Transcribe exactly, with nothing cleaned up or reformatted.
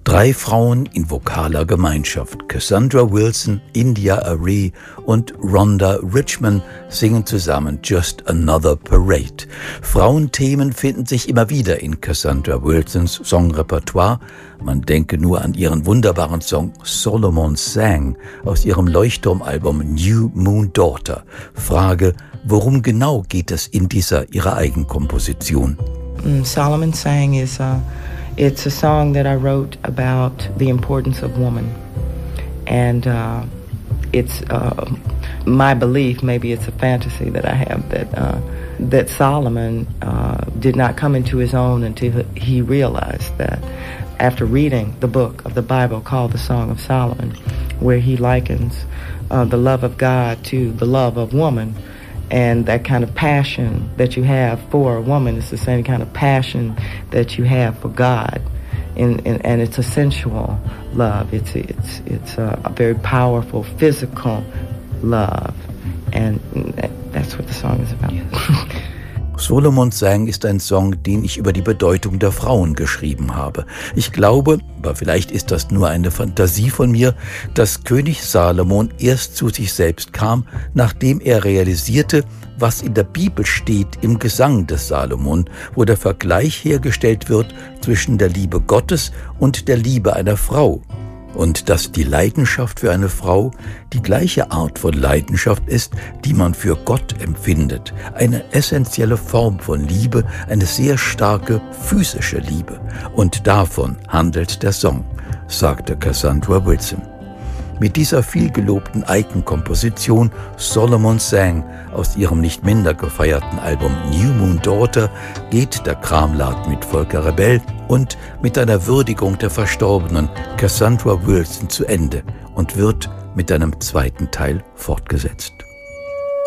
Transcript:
Drei Frauen in vokaler Gemeinschaft, Cassandra Wilson, India Arie und Rhonda Richman, singen zusammen Just Another Parade. Frauenthemen finden sich immer wieder in Cassandra Wilsons Songrepertoire. Man denke nur an ihren wunderbaren Song Solomon Sang aus ihrem Leuchtturmalbum New Moon Daughter. Frage, worum genau geht es in dieser ihrer Eigenkomposition? Solomon Sang is a It's a song that I wrote about the importance of woman, and uh, it's uh, my belief, maybe it's a fantasy that I have, that uh, that Solomon uh, did not come into his own until he realized that after reading the book of the Bible called the Song of Solomon, where he likens uh, the love of God to the love of woman. And that kind of passion that you have for a woman is the same kind of passion that you have for God, and, and, and it's a sensual love. It's it's it's a, a very powerful physical love, and that's what the song is about. Solomon Sang ist ein Song, den ich über die Bedeutung der Frauen geschrieben habe. Ich glaube, aber vielleicht ist das nur eine Fantasie von mir, dass König Salomon erst zu sich selbst kam, nachdem er realisierte, was in der Bibel steht im Gesang des Salomon, wo der Vergleich hergestellt wird zwischen der Liebe Gottes und der Liebe einer Frau. Und dass die Leidenschaft für eine Frau die gleiche Art von Leidenschaft ist, die man für Gott empfindet. Eine essentielle Form von Liebe, eine sehr starke physische Liebe. Und davon handelt der Song, sagte Cassandra Wilson. Mit dieser vielgelobten Eigenkomposition Solomon Sang aus ihrem nicht minder gefeierten Album New Moon Daughter geht der Kramlat mit Volker Rebell und mit einer Würdigung der verstorbenen Cassandra Wilson zu Ende und wird mit einem zweiten Teil fortgesetzt.